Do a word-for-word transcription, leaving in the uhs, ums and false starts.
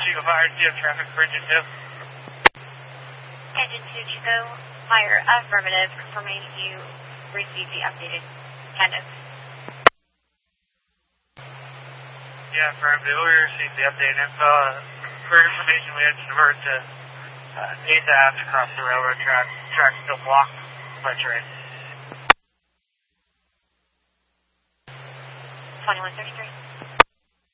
Chico Fire, do you have traffic for Engine two? Engine two, Chico Fire, affirmative, confirming you received the updated attendance. Yeah, affirmative. We received the updated info. For information, we had to divert to uh, eighth Avenue across the railroad track. Track still blocked by train. twenty-one thirty-three.